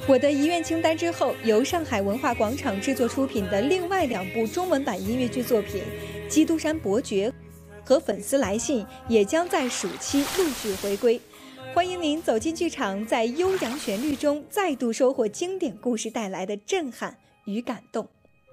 我的遗愿清单之后，由上海文化广场制作出品的另外2部中文版音乐剧作品《基督山伯爵》和《粉丝来信》也将在暑期陆续回归。欢迎您走进剧场，在悠扬旋律中再度收获经典故事带来的震撼与感动。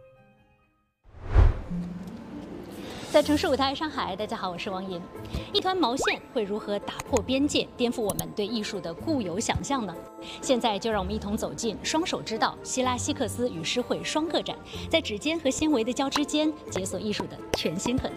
在城市舞台上海，大家好，我是王莹。一团毛线会如何打破边界，颠覆我们对艺术的固有想象呢？现在就让我们一同走进双手之道希拉希克斯与诗慧双个展，在指尖和纤维的交织间，解锁艺术的全新可能。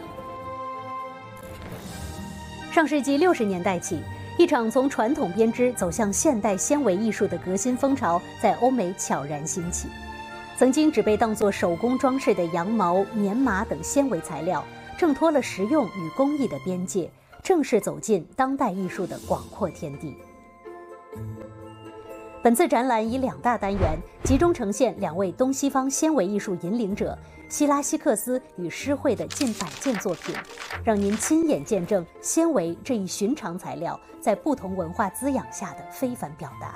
上世纪60年代起，一场从传统编织走向现代纤维艺术的革新风潮在欧美悄然兴起。曾经只被当作手工装饰的羊毛、棉麻等纤维材料，挣脱了实用与工艺的边界，正式走进当代艺术的广阔天地。本次展览以2大单元集中呈现2位东西方纤维艺术引领者希拉希克斯与诗慧的近100件作品，让您亲眼见证纤维这一寻常材料在不同文化滋养下的非凡表达。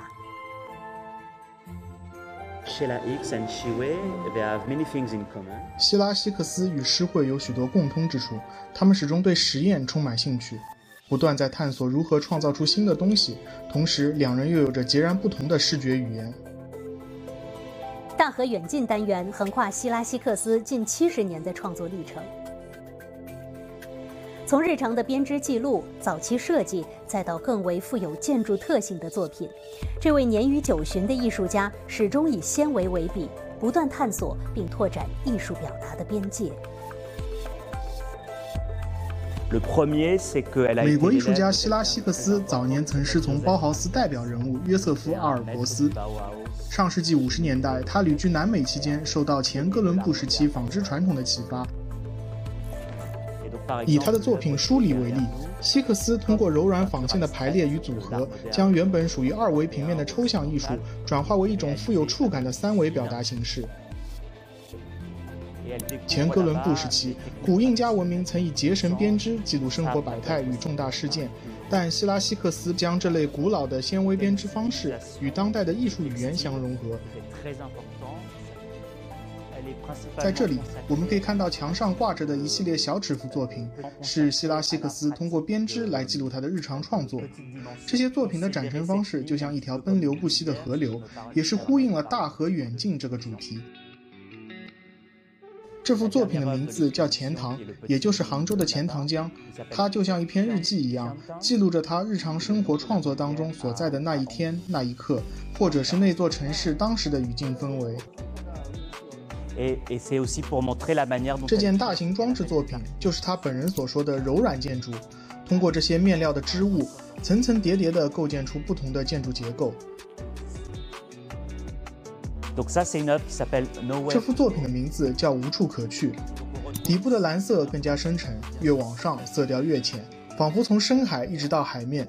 希拉希克斯与诗慧有许多共通之处，他们始终对实验充满兴趣，不断在探索如何创造出新的东西，同时2人又有着截然不同的视觉语言。 大河远近单元横跨希拉希克斯近70年的创作历程，从日常的编织记录、早期设计，再到更为富有建筑特性的作品，这位年逾90的艺术家始终以纤维为笔，不断探索并拓展艺术表达的边界。 美国艺术家希拉希克斯早年曾师从包豪斯代表人物约瑟夫·阿尔伯斯。上世纪50年代，他旅居南美期间，受到前哥伦布时期纺织传统的启发。以他的作品《梳理》为例，希克斯通过柔软纺线的排列与组合，将原本属于2维平面的抽象艺术转化为一种富有触感的3维表达形式。前哥伦布时期，古印加文明曾以结绳编织记录生活百态与重大事件，但希拉希克斯将这类古老的纤维编织方式与当代的艺术语言相融合。在这里，我们可以看到墙上挂着的一系列小尺幅作品，是希拉希克斯通过编织来记录他的日常创作。这些作品的展陈方式就像一条奔流不息的河流，也是呼应了大河远近这个主题。这幅作品的名字叫钱塘，也就是杭州的钱塘江。它就像一篇日记一样，记录着他日常生活创作当中所在的那一天、那一刻，或者是那座城市当时的语境氛围。这件大型装置作品就是他本人所说的柔软建筑，通过这些面料的织物，层层叠叠地构建出不同的建筑结构。这幅作品的名字叫无处可去，底部的蓝色更加深沉，越往上色调越浅，仿佛从深海一直到海面。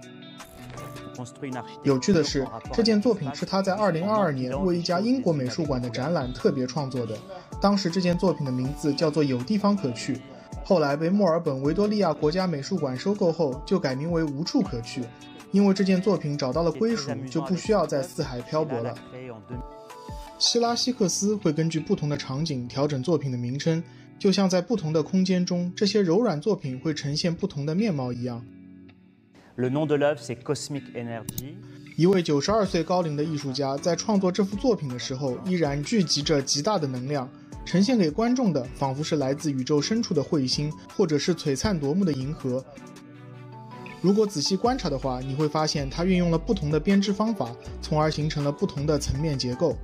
有趣的是，这件作品是他在2022年为一家英国美术馆的展览特别创作的。当时这件作品的名字叫做有地方可去，后来被墨尔本维多利亚国家美术馆收购后就改名为无处可去，因为这件作品找到了归属，就不需要在四海漂泊了。希拉希克斯会根据不同的场景调整作品的名称，就像在不同的空间中，这些柔软作品会呈现不同的面貌一样。一位92岁高龄的艺术家在创作这幅作品的时候，依然聚集着极大的能量，呈现给观众的仿佛是来自宇宙深处的彗星，或者是璀璨夺目的银河。如果仔细观察的话，你会发现他运用了不同的编织方法，从而形成了不同的层面结构。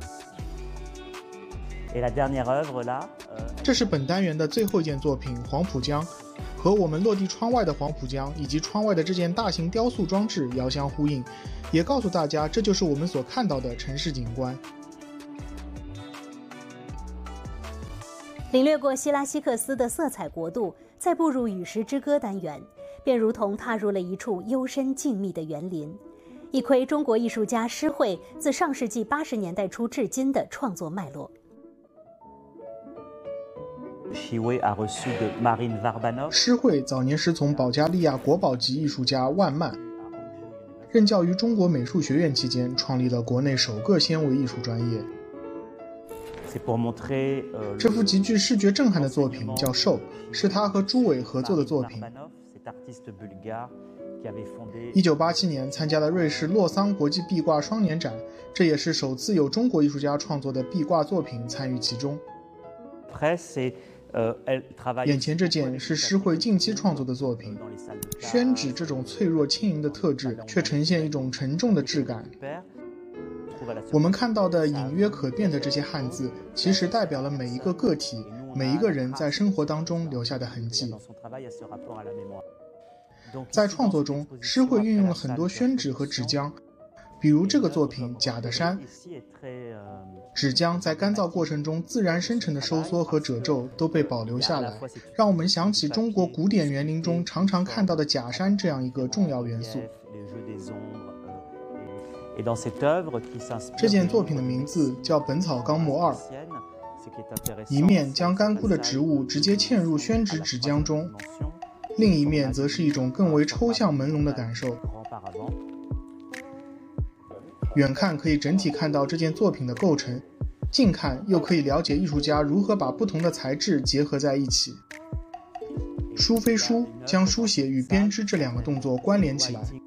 这是本单元的最后一件作品《黄浦江》，和我们落地窗外的黄浦江以及窗外的这件大型雕塑装置遥相呼应，也告诉大家这就是我们所看到的城市景观。 领略过希拉希克斯的色彩国度，再步入与时之歌单元，便如同踏入了一处幽深静谧的园林，一窥中国艺术家诗慧自上世纪80年代初至今的创作脉络。 诗慧早年师从保加利亚国宝级艺术家万曼， 任教于中国美术学院期间，创立了国内首个纤维艺术专业。这幅极具视觉震撼的作品叫《兽》，是他和朱伟合作的作品。1987年参加了瑞士洛桑国际壁挂双年展，这也是首次有中国艺术家创作的壁挂作品参与其中。眼前这件是施惠近期创作的作品，宣纸这种脆弱轻盈的特质却呈现一种沉重的质感。我们看到的隐约可辨的这些汉字，其实代表了每一个个体、每一个人在生活当中留下的痕迹。在创作中，施惠运用了很多宣纸和纸浆，比如这个作品《假的山》，纸浆在干燥过程中自然生成的收缩和褶皱都被保留下来，让我们想起中国古典园林中常常看到的假山这样一个重要元素。这件作品的名字叫《本草纲目2》，一面将干枯的植物直接嵌入宣纸纸浆中，另一面则是一种更为抽象朦胧的感受。远看可以整体看到这件作品的构成，近看又可以了解艺术家如何把不同的材质结合在一起。书非书，将书写与编织这两个动作关联起来。